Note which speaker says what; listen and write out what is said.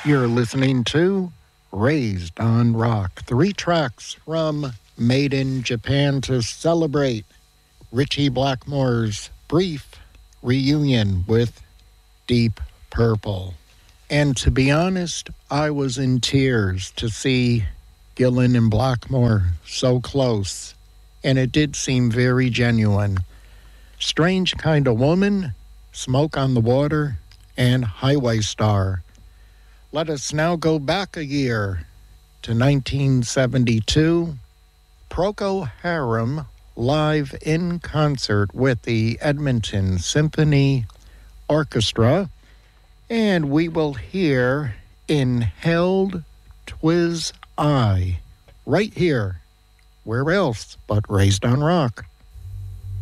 Speaker 1: You're listening to Raised on Rock. 3 tracks from Made in Japan to celebrate Ritchie Blackmore's brief reunion with Deep Purple. And to be honest, I was in tears to see Gillan and Blackmore so close, and it did seem very genuine. Strange Kind of Woman, Smoke on the Water, and Highway Star. Let us now go back a year to 1972. Procol Harum live in concert with the Edmonton Symphony Orchestra. And we will hear Inhaled 'Twiz I right here. Where else but Raised on Rock?